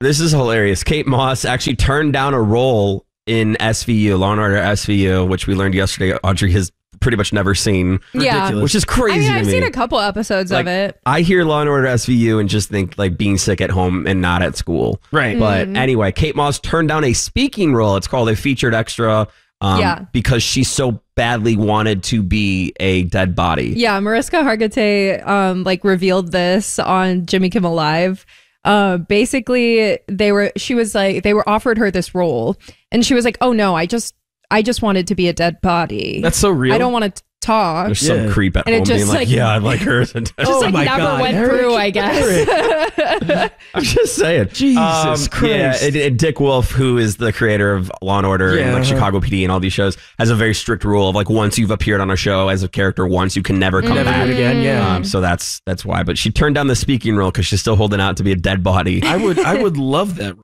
This is hilarious. Kate Moss actually turned down a role in SVU, Law & Order SVU, which we learned yesterday Audrey has pretty much never seen. Yeah. Which is crazy. I've seen a couple episodes of it. I hear Law & Order SVU and just think like being sick at home and not at school. Right. But anyway, Kate Moss turned down a speaking role. It's called a featured extra because she so badly wanted to be a dead body. Yeah, Mariska Hargitay revealed this on Jimmy Kimmel Live. Basically, they were offered her this role, and she was like, "Oh no, I just wanted to be a dead body. That's so real. I don't want to talk." There's some creep at And it home just, being like, like- yeah, I'd like her as a dead Just never went through, I guess. I'm just saying. Jesus Christ. Yeah, Dick Wolf, who is the creator of Law & Order and like Chicago PD and all these shows, has a very strict rule of like once you've appeared on a show as a character once, you can never come Never back do it again. Yeah. So that's why. But she turned down the speaking role because she's still holding out to be a dead body. I would love that.